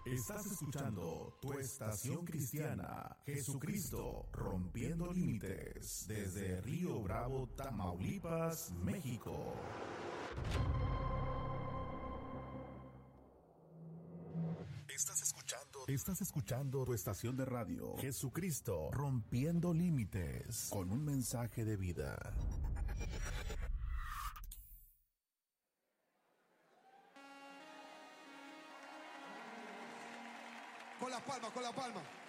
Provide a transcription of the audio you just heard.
Estás escuchando tu estación cristiana, Jesucristo rompiendo límites, desde Río Bravo, Tamaulipas, México. Estás escuchando tu estación de radio, Jesucristo rompiendo límites, con un mensaje de vida. Con las palmas, con la palma.